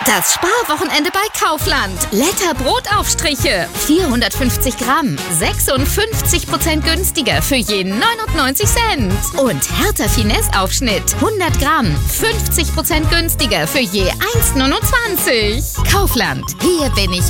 Das Sparwochenende bei Kaufland. Letter Brotaufstriche. 450 Gramm. 56% günstiger für je 99 Cent. Und Hertha Finesse Aufschnitt. 100 Gramm. 50% günstiger für je 1,29. Kaufland. Hier bin ich